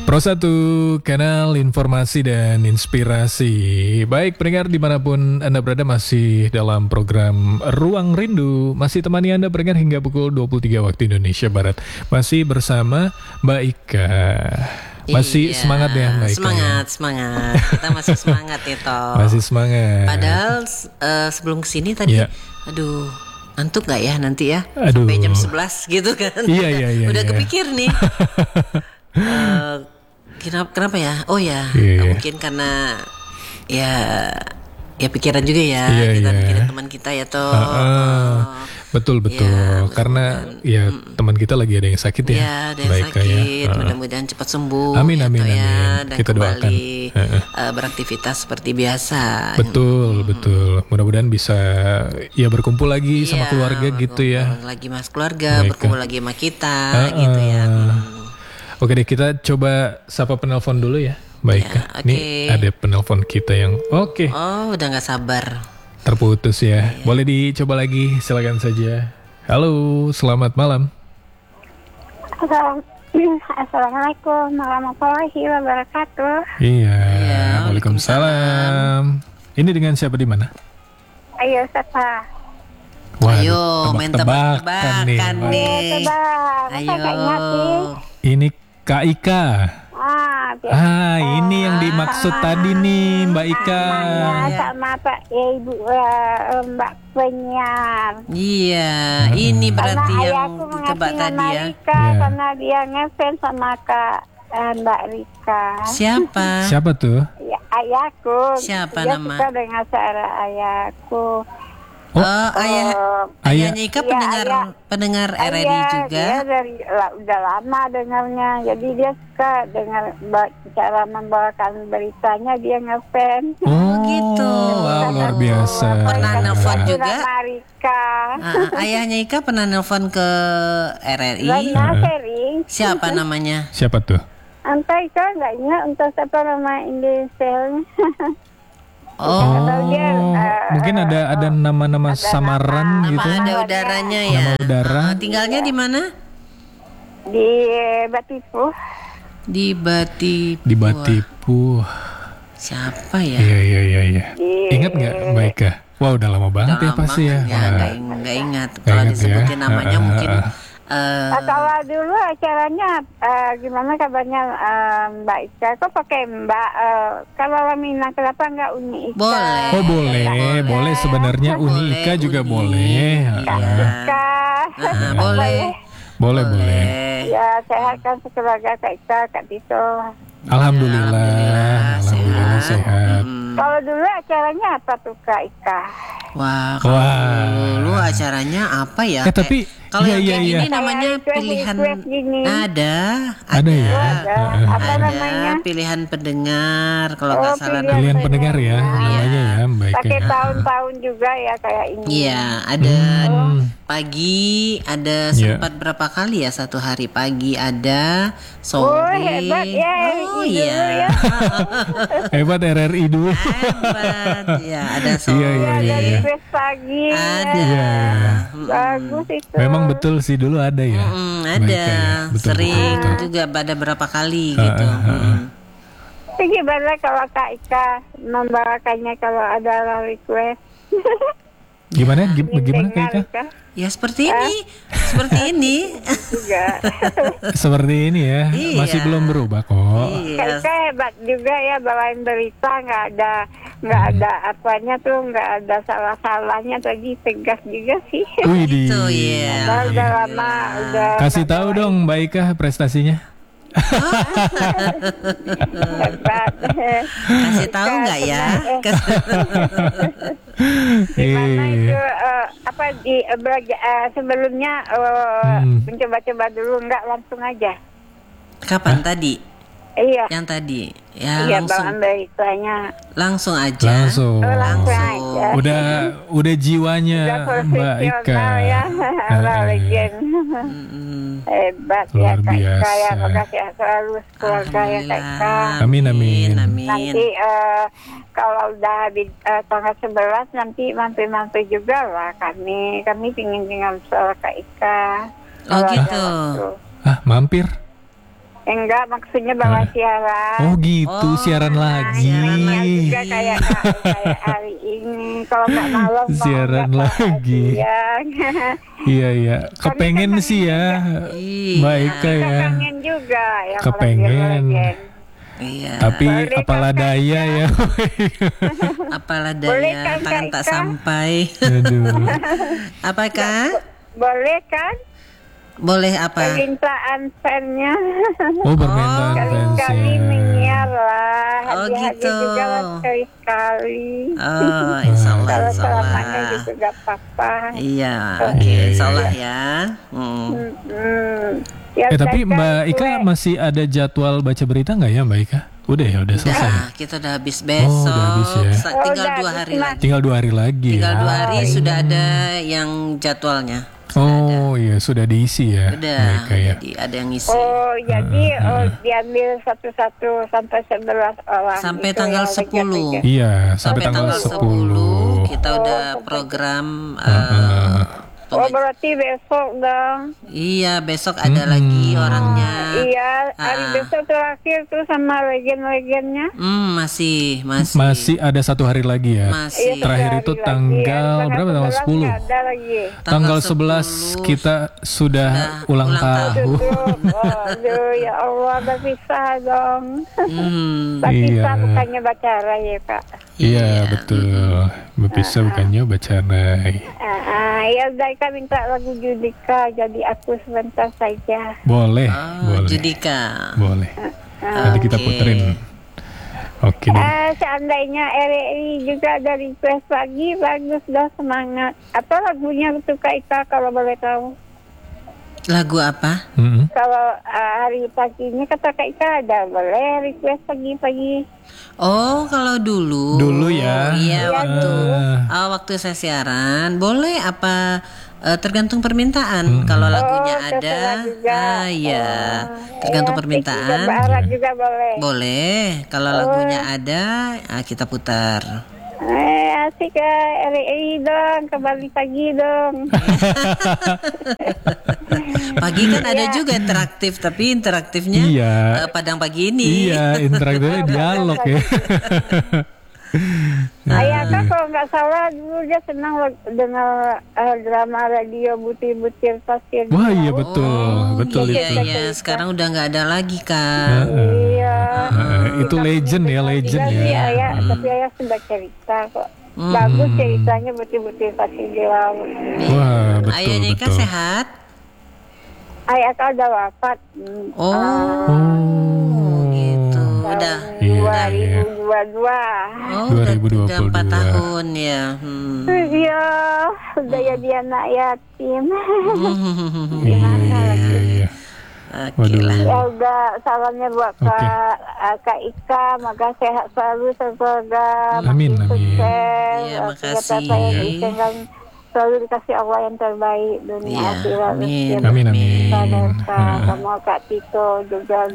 Pro 1, kanal informasi dan inspirasi. Baik pendengar dimanapun Anda berada, masih dalam program Ruang Rindu. Masih temani Anda pendengar hingga pukul 23 waktu Indonesia Barat. Masih bersama Mbak Ika. Masih semangat ya Mbak Ika? Semangat. Kita masih semangat itu. Masih semangat. Padahal sebelum kesini tadi, aduh, ngantuk gak ya nanti ya? Sampai jam 11 gitu kan. Iya. Udah kepikir nih. Kenapa ya? Oh ya, mungkin karena ya pikiran juga ya, kita mikirin teman kita ya toh. Betul. Ya, karena ya teman kita lagi ada yang sakit ya. Iya, ada yang sakit. Mudah-mudahan cepat sembuh. Amin. Dan kita kembali doakan. Beraktivitas seperti biasa. Betul. Mudah-mudahan bisa ya berkumpul lagi sama keluarga gitu ya. Lagi mas keluarga, berkumpul lagi sama kita gitu ya. Oke deh, kita coba sapa penelpon dulu ya, baik. Ini ada penelpon kita yang Oh, udah nggak sabar. Terputus ya. Boleh dicoba lagi, silakan saja. Halo, selamat malam. Assalamualaikum warahmatullahi wabarakatuh. Iya, waalaikumsalam. Ini dengan siapa di mana? Ayo, siapa? Ayo, main tebak-tebakan nih. Ayo. Ini Kak Ika. Ini yang dimaksud tadi nih Mbak Ika. Sama Pak Ibu Mbak penyiar. Iya, ini berarti yang ditebak tadi ya. Karena dia ngefans sama Kak Mbak Rika. Siapa tuh? Ya, ayahku. Siapa dia nama? Suka dengan suara ayahku. Ayahnya Ika pendengar RRI juga. Dia udah lama dengarnya, jadi dia suka dengar cara membawakan beritanya, dia ngefans. Oh gitu. Wow, luar biasa. Pernah nelfon juga? Ayahnya Ika pernah nelfon ke RRI. Sering. Siapa namanya? Siapa tuh? Entah Ika nggak ingat untuk siapa nama Indonesia. Mungkin ada nama-nama samaran gitu. Ada udaranya ya. Nama udara. Tinggalnya di mana? Di Batipuh. Di Batipuh. Siapa ya? Iya. Ingat nggak Mbak Ika? Wah, udah lama banget ya pasti ya. Nggak ingat. Kalau disebutin namanya mungkin. Kalau dulu acaranya gimana kabarnya Mbak Ika? Kok pakai Mbak? Kalau Minang kenapa nggak Uni Ika? Boleh. Oh boleh sebenarnya Uni Ika juga boleh. Ika. Boleh. Ya sehat kan sekeluarga Kak Ika, Kak Tito. Alhamdulillah sehat. Kalau dulu acaranya apa tuh Kak Ika? Wah, dulu acaranya apa ya? Tapi kalau yang ini namanya pilihan ada ya. Apa namanya? Pilihan pendengar kalau nggak salah. Pilihan pendengar ya namanya ya, baik. Pakai tahun-tahun juga ya kayak ini. Iya, ada pagi, ada sempat berapa kali ya, satu hari pagi ada, sore. Hebat ya. Iya. Hebat RRI dulu. Hebat. Ya, ada sore. Iya. Pagi. Ada. Bagus itu. Memang betul sih dulu ada ya. Ada. Ya. Sering juga pada berapa kali gitu. Gimana kalau Kak Ika membawakannya kalau ada request? Gimana Kak Ika? Ya seperti ini. Juga. Seperti ini ya. Iya. Masih belum berubah kok. Kak Ika hebat juga ya bawain berita, nggak ada apanya tuh, nggak ada salah-salahnya, tadi tegas juga sih. Gitu ya. Udah lama udah. Kasih tahu dong Mbak Ika prestasinya. Kasih tahu nggak ya? Gimana itu sebelumnya mencoba-coba dulu, nggak langsung aja. Kapan tadi? Iya. Yang tadi. Ya iya, langsung. Langsung aja. Langsung aja. Udah jiwanya Mbak Ika. Ya, legend. Hebat luar ya Kak Ika ya, biasa. makasih selalu keluarga ya Kak Ika. Amin. Nanti kalau udah habis tanggal 11 nanti mampir juga lah kami pingin tinggal bersama Kak Ika. Oh gitu. Mampir? Enggak, maksudnya bawa siaran. Oh gitu, siaran lagi. Juga kayak hari ini. Kalau nggak malam siaran lagi. Iya. Kepengen sih ya, Mbak Ika ya. Kepengen juga. Yang kepengen. Iya. Tapi apalah daya ya. Apalah daya, tangan tak sampai. Aduh. Apakah? Boleh kan? Boleh apa? Permintaan fan-nya. Oh, permintaan fansnya. Sekali menyiar lah. Hadiah gitu. Juga lah sekali-sekali. Oh, insya Allah. Kalau selamanya gitu gak apa-apa. Iya, oke, insya Allah ya. Ya, tapi Mbak Ika masih ada jadwal baca berita nggak ya Mbak Ika? Udah ya, udah selesai. Kita udah habis besok. Udah habis ya. Tinggal 2 hari lagi. Tinggal 2 hari lagi. Tinggal 2 hari sudah ada yang jadwalnya. Iya sudah diisi ya. Udah. Ya. Jadi ada yang ngisi. Jadi diambil satu-satu sampai 11 orang. Sampai gitu tanggal ya, 10. Iya, sampai tanggal 10. Kita udah program. Berarti besok dong. Iya, besok ada lagi orangnya. Iya, hari besok terakhir tuh sama legen-legennya. Masih ada 1 hari lagi ya. Masih. Terakhir itu tanggal berapa? Tanggal 10. Ada lagi. Tanggal 11 kita sudah ulang tahun. Aduh, ya Allah, berpisah dong. Berpisah bukannya bacara ya Kak. Iya betul. Berpisah bukannya bacara. Ya udah Kak minta lagu Judika, jadi aku sebentar saja. Boleh. Judika. Boleh. Nanti kita puterin. Oke deh. Seandainya RRI juga ada request lagi, bagus dah, semangat. Apa lagunya untuk Kak Ika kalau boleh tahu? Lagu apa? Kalau hari pagi ini kata Kak Ika ada, boleh request pagi-pagi. Oh, kalau dulu ya. Iya, waktu saya siaran boleh apa tergantung permintaan. Kalau lagunya ada, ya tergantung permintaan. Juga boleh. Boleh. Kalau lagunya ada, kita putar. Asik RRI dong, kembali pagi dong. Pagi kan ada juga interaktif, tapi interaktifnya Padang Pagi ini. Iya, interaktifnya dialog ya. Ayah kan kalau nggak salah dulu dia senang dengar drama radio Butir-Butir Pasir. Wah iya betul itu. Iya, sekarang udah nggak ada lagi Kak. Iya. Itu legend ya. Iya, tapi ayah sudah cerita kok. Bagus ceritanya Butir-Butir Pasir di laut. Wah betul. Ayahnya Ika sehat? Ayah kan udah wafat. Gitu. Udah 2022. Udah 4 tahun ya. Iya, udah jadi anak yatim. Gimana lagi? Ya udah, salamnya buat Kak Ika, maka sehat selalu, semoga amin. Iya, makasih. Selalu dikasih Allah yang terbaik dunia akhirat. Amin. Sama Kak Tito juga